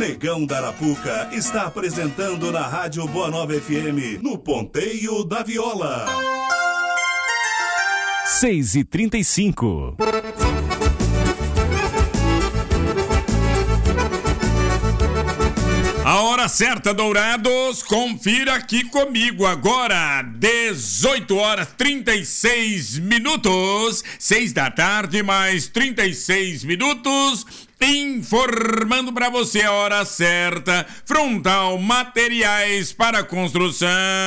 Negão da Arapuca está apresentando na Rádio Boa Nova FM, no Ponteio da Viola. 6h35. A hora certa, Dourados, confira aqui comigo agora, 18h36, 6 da tarde, mais 36 minutos, informando para você a hora certa, Frontal Materiais para Construção.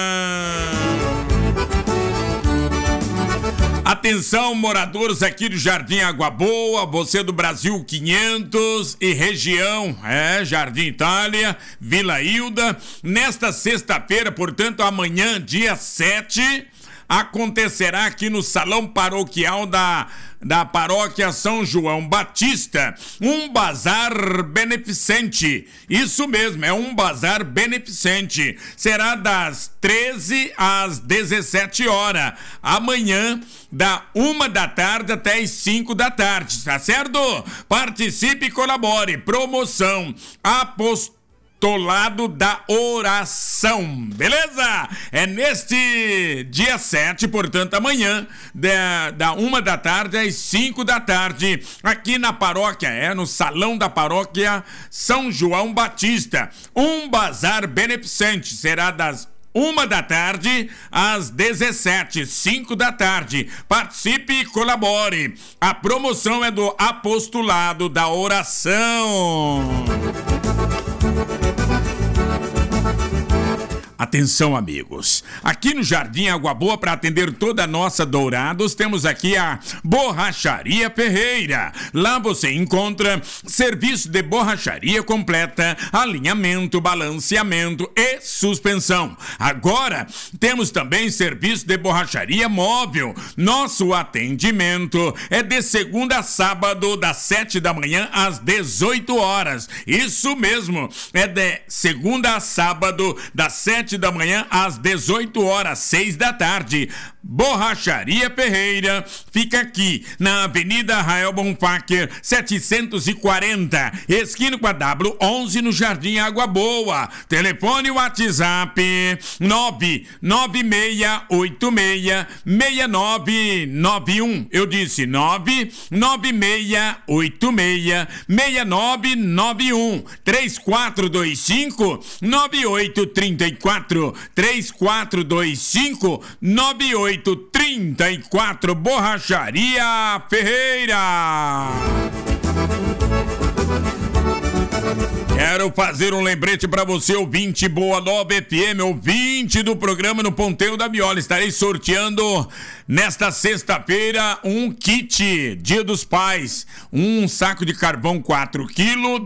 Atenção, moradores aqui do Jardim Água Boa, você do Brasil 500 e região, Jardim Itália, Vila Hilda. Nesta sexta-feira, portanto, amanhã, dia 7, acontecerá aqui no Salão Paroquial da Paróquia São João Batista, um bazar beneficente. Isso mesmo, é um bazar beneficente. Será das 13 às 17 horas. Amanhã, da 1 da tarde até as 5 da tarde, tá certo? Participe e colabore. Promoção Apostolado da Oração, beleza? É neste dia 7, portanto, amanhã, da 1 da tarde às 5 da tarde, aqui na paróquia, no Salão da Paróquia São João Batista. Um bazar beneficente, será das 1 da tarde às 17, 5 da tarde. Participe e colabore. A promoção é do Apostolado da Oração. Atenção, amigos, aqui no Jardim Água Boa, para atender toda a nossa Dourados, temos aqui a Borracharia Ferreira. Lá você encontra serviço de borracharia completa, alinhamento, balanceamento e suspensão. Agora temos também serviço de borracharia móvel. Nosso atendimento é de segunda a sábado, das 7 da manhã às 18 horas. Isso mesmo, é de segunda a sábado, das 7 da manhã às 18 horas, 6 da tarde. Borracharia Ferreira fica aqui na Avenida Rael Bonfacker 740, esquina com a W11, no Jardim Água Boa. Telefone WhatsApp 996866991. Eu disse 996866991. 3425-9834. 3425-9834. Borracharia Ferreira. Quero fazer um lembrete para você, ouvinte Boa Nova FM, ouvinte do programa no Ponteio da Viola. Estarei sorteando nesta sexta-feira um kit Dia dos Pais, um saco de carvão 4 kg,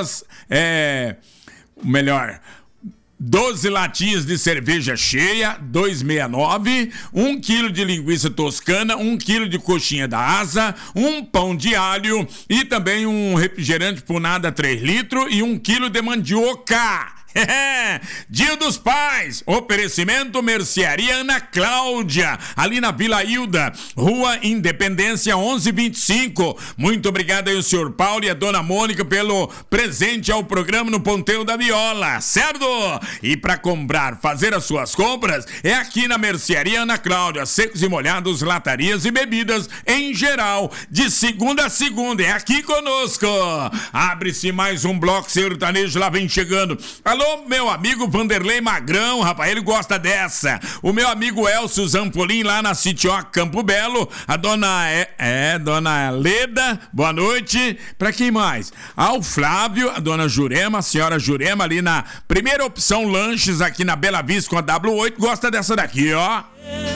12 latinhas de cerveja cheia, 2,69, 1 quilo de linguiça toscana, 1 quilo de coxinha da asa, um pão de alho e também um refrigerante Punada 3 litros e 1 quilo de mandioca. Dia dos Pais, oferecimento Mercearia Ana Cláudia, ali na Vila Hilda, Rua Independência 1125. Muito obrigado aí o senhor Paulo e a dona Mônica pelo presente ao programa no Ponteio da Viola, certo? E para comprar, fazer as suas compras, é aqui na Mercearia Ana Cláudia, secos e molhados, latarias e bebidas em geral, de segunda a segunda, é aqui conosco. Abre-se mais um bloco sertanejo, lá vem chegando. Alô, meu amigo Vanderlei Magrão, rapaz, ele gosta dessa. O meu amigo Elcio Zampolim, lá na Citioca, Campo Belo. A dona dona Leda, boa noite. Pra quem mais? Ao Flávio, a dona Jurema, a senhora Jurema, ali na primeira opção lanches, aqui na Bela Vista com a W8, gosta dessa daqui, ó.